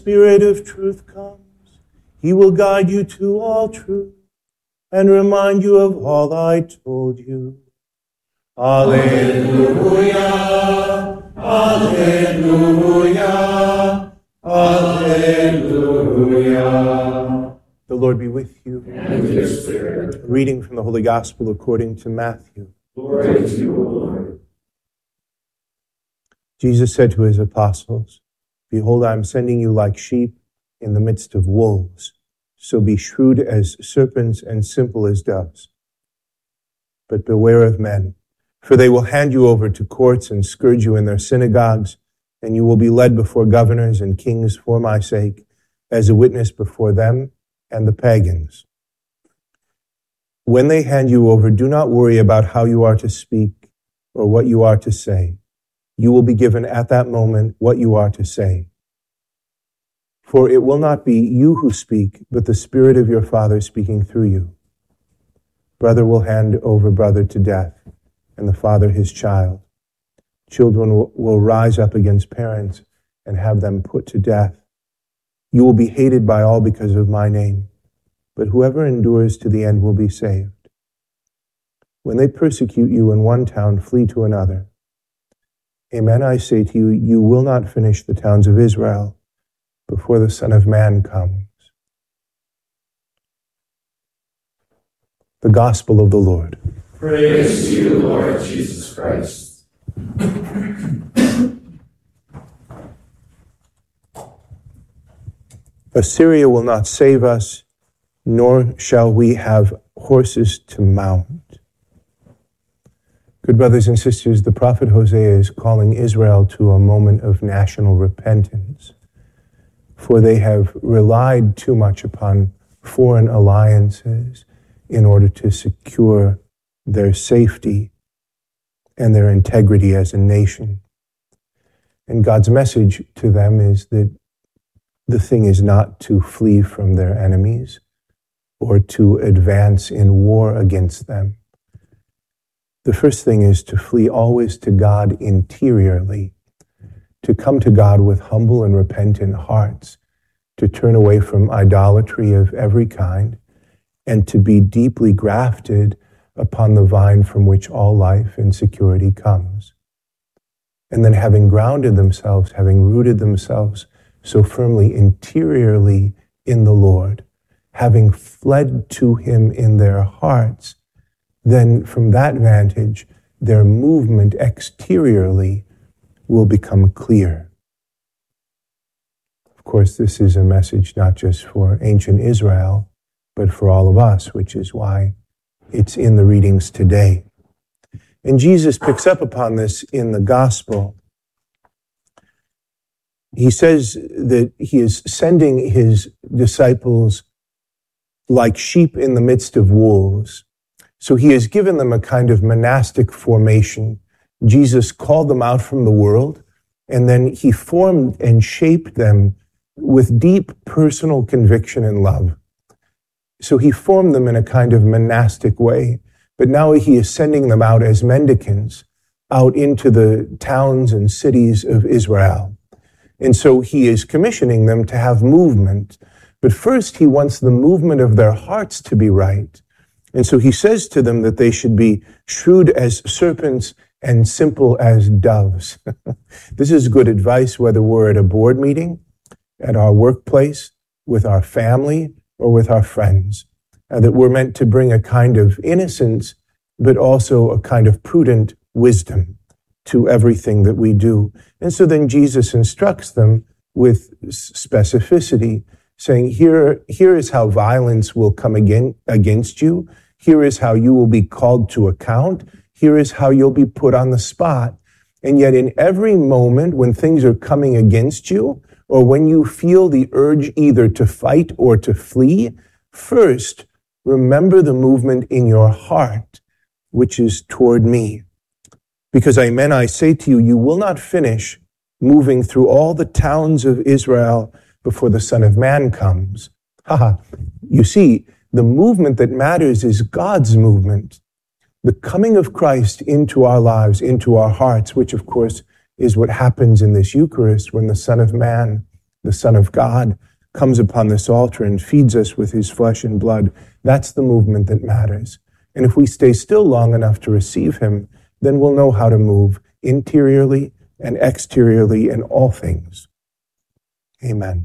Spirit of truth comes, he will guide you to all truth and remind you of all I told you. Alleluia, alleluia, alleluia. The Lord be with you. And with your spirit. A reading from the Holy Gospel according to Matthew. Glory to you, O Lord. Jesus said to his apostles, "Behold, I am sending you like sheep in the midst of wolves. So be shrewd as serpents and simple as doves. But beware of men, for they will hand you over to courts and scourge you in their synagogues, and you will be led before governors and kings for my sake, as a witness before them and the pagans. When they hand you over, do not worry about how you are to speak or what you are to say. You will be given at that moment what you are to say. For it will not be you who speak, but the Spirit of your Father speaking through you. Brother will hand over brother to death, and the father his child. Children will rise up against parents and have them put to death. You will be hated by all because of my name, but whoever endures to the end will be saved. When they persecute you in one town, flee to another. Amen, I say to you, you will not finish the towns of Israel before the Son of Man comes." The Gospel of the Lord. Praise to you, Lord Jesus Christ. Assyria will not save us, nor shall we have horses to mount. Good brothers and sisters, the prophet Hosea is calling Israel to a moment of national repentance, for they have relied too much upon foreign alliances in order to secure their safety and their integrity as a nation. And God's message to them is that the thing is not to flee from their enemies or to advance in war against them. The first thing is to flee always to God interiorly, to come to God with humble and repentant hearts, to turn away from idolatry of every kind, and to be deeply grafted upon the vine from which all life and security comes. And then having grounded themselves, having rooted themselves so firmly interiorly in the Lord, having fled to him in their hearts, then from that vantage, their movement exteriorly will become clear. Of course, this is a message not just for ancient Israel, but for all of us, which is why it's in the readings today. And Jesus picks up upon this in the gospel. He says that he is sending his disciples like sheep in the midst of wolves. So he has given them a kind of monastic formation. Jesus called them out from the world, and then he formed and shaped them with deep personal conviction and love. So he formed them in a kind of monastic way, but now he is sending them out as mendicants out into the towns and cities of Israel. And so he is commissioning them to have movement, but first he wants the movement of their hearts to be right. And so he says to them that they should be shrewd as serpents and simple as doves. This is good advice, whether we're at a board meeting, at our workplace, with our family, or with our friends. That we're meant to bring a kind of innocence, but also a kind of prudent wisdom to everything that we do. And so then Jesus instructs them with specificity, saying, here is how violence will come against you. Here is how you will be called to account. Here is how you'll be put on the spot. And yet in every moment when things are coming against you, or when you feel the urge either to fight or to flee, first, remember the movement in your heart, which is toward me. Because amen, I say to you, you will not finish moving through all the towns of Israel before the Son of Man comes. You see, the movement that matters is God's movement. The coming of Christ into our lives, into our hearts, which of course is what happens in this Eucharist when the Son of Man the Son of God, comes upon this altar and feeds us with his flesh and blood. That's the movement that matters. And if we stay still long enough to receive him, then we'll know how to move interiorly and exteriorly in all things. Amen.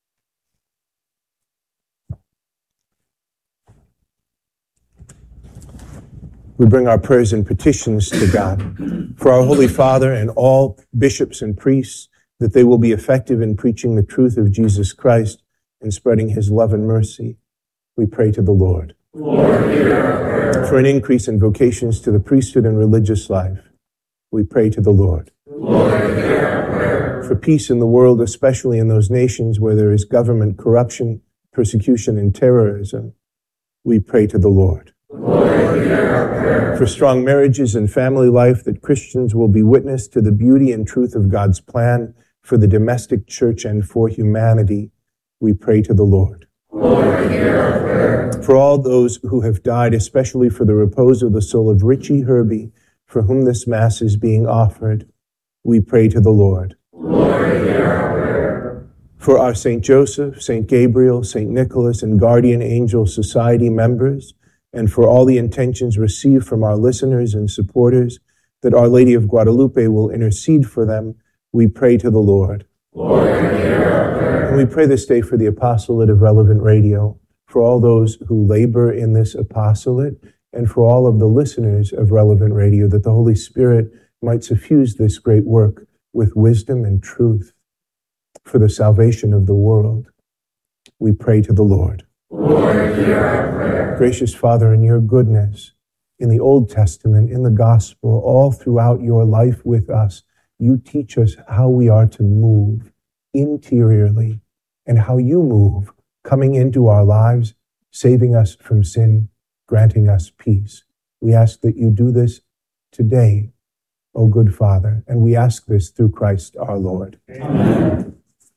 We bring our prayers and petitions to God for our Holy Father and all bishops and priests, that they will be effective in preaching the truth of Jesus Christ and spreading his love and mercy. We pray to the Lord. Lord, hear our prayer. For an increase in vocations to the priesthood and religious life, we pray to the Lord. Lord, hear our prayer. For peace in the world, especially in those nations where there is government corruption, persecution, and terrorism, we pray to the Lord. Lord, hear our prayer. For strong marriages and family life, that Christians will be witness to the beauty and truth of God's plan for the domestic church and for humanity, we pray to the Lord. Lord, hear our prayer. For all those who have died, especially for the repose of the soul of Richie Herbie, for whom this Mass is being offered, we pray to the Lord. Lord, hear our prayer. For our St. Joseph, St. Gabriel, St. Nicholas, and Guardian Angel Society members, and for all the intentions received from our listeners and supporters, that Our Lady of Guadalupe will intercede for them, we pray to the Lord. Lord, hear our prayer. And we pray this day for the apostolate of Relevant Radio, for all those who labor in this apostolate, and for all of the listeners of Relevant Radio, that the Holy Spirit might suffuse this great work with wisdom and truth for the salvation of the world. We pray to the Lord. Lord, hear our prayer. Gracious Father, in your goodness, in the Old Testament, in the Gospel, all throughout your life with us, you teach us how we are to move interiorly and how you move, coming into our lives, saving us from sin, granting us peace. We ask that you do this today, O good Father, and we ask this through Christ our Lord. Amen.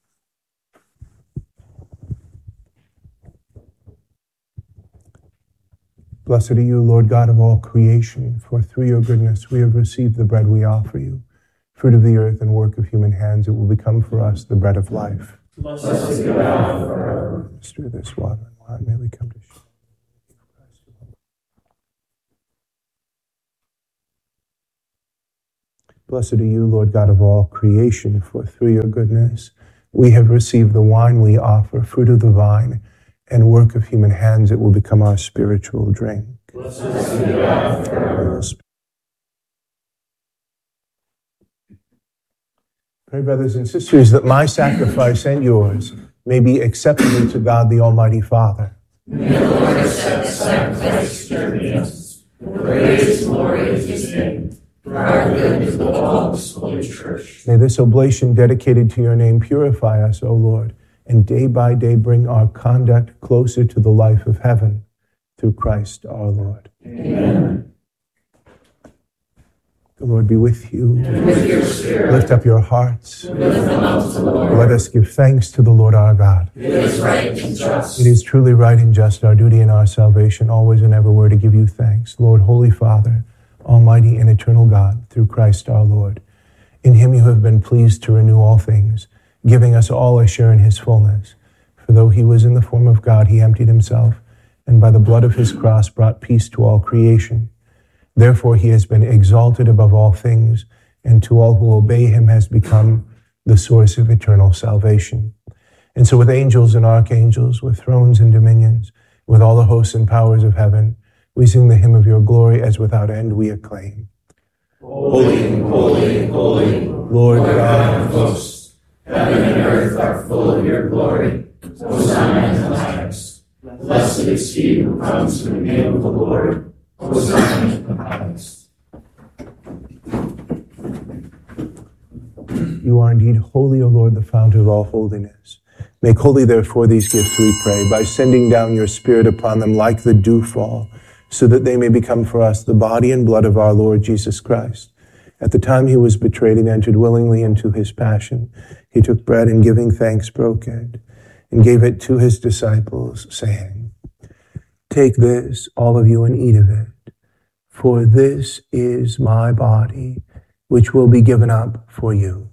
Blessed are you, Lord God of all creation, for through your goodness we have received the bread we offer you, fruit of the earth and work of human hands. It will become for us the bread of life. Blessed be thou forever. Through this water and wine may we come to share. Blessed are you, Lord God of all creation, for through your goodness we have received the wine we offer, fruit of the vine and work of human hands. It will become our spiritual drink. Blessed be thou forever. Pray, brothers and sisters, that my sacrifice and yours may be acceptable to God the Almighty Father. May the Lord accept the sacrifice of your hands, for praise and glory of his name, for our good and the whole of his holy church. May this oblation dedicated to your name purify us, O Lord, and day by day bring our conduct closer to the life of heaven, through Christ our Lord. Amen. The Lord be with you. And with your spirit. Lift up your hearts. Lift them up to the Lord. Let us give thanks to the Lord our God. It is right and just. It is truly right and just, our duty and our salvation, always and everywhere, to give you thanks, Lord, Holy Father, Almighty and eternal God, through Christ our Lord. In him you have been pleased to renew all things, giving us all a share in his fullness. For though he was in the form of God, he emptied himself, and by the blood of his cross brought peace to all creation. Therefore he has been exalted above all things, and to all who obey him has become the source of eternal salvation. And so with angels and archangels, with thrones and dominions, with all the hosts and powers of heaven, we sing the hymn of your glory, as without end we acclaim. Holy, holy, holy, Lord God of hosts, heaven and earth are full of your glory. Hosanna in the highest. Blessed is he who comes in the name of the Lord. Hosanna in the highest. You are indeed holy, O Lord, the fount of all holiness. Make holy, therefore, these gifts, we pray, by sending down your Spirit upon them like the dewfall, so that they may become for us the body and blood of our Lord Jesus Christ. At the time he was betrayed and entered willingly into his passion, he took bread and, giving thanks, broke it and gave it to his disciples, saying, "Take this, all of you, and eat of it, for this is my body, which will be given up for you."